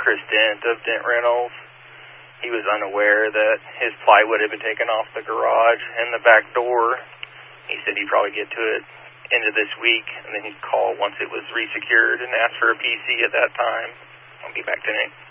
Chris Dent of Dent Rentals. He was unaware that his plywood had been taken off the garage and the back door. He said he'd probably get to it end of this week, and then he'd call once it was resecured and ask for a PC at that time. I'll be back tonight.